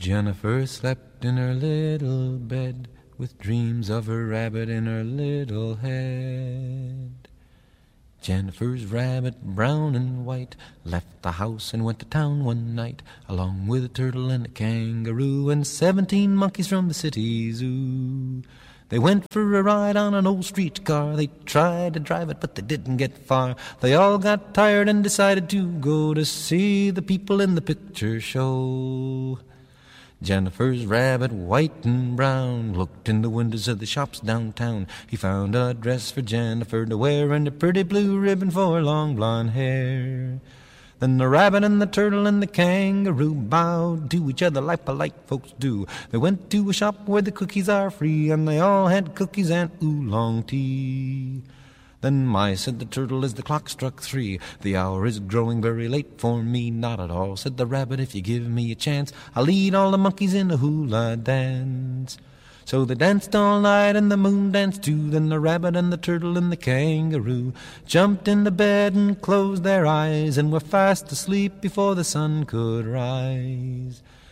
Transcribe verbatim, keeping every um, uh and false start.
Jennifer slept in her little bed with dreams of her rabbit in her little head. Jennifer's rabbit, brown and white, left the house and went to town one night, along with a turtle and a kangaroo and seventeen monkeys from the city zoo. They went for a ride on an old streetcar. They tried to drive it, but they didn't get far. They all got tired and decided to go to see the people in the picture show. Jennifer's rabbit, white and brown, looked in the windows of the shops downtown. He found a dress for Jennifer to wear and a pretty blue ribbon for long blonde hair. Then the rabbit and the turtle and the kangaroo bowed to each other like polite folks do. They went to a shop where the cookies are free, and they all had cookies and oolong tea. Then my, said the turtle, as the clock struck three, the hour is growing very late for me. Not at all, said the rabbit, if you give me a chance, I'll lead all the monkeys in a hula dance. So they danced all night and the moon danced too. Then the rabbit and the turtle and the kangaroo jumped into bed and closed their eyes and were fast asleep before the sun could rise.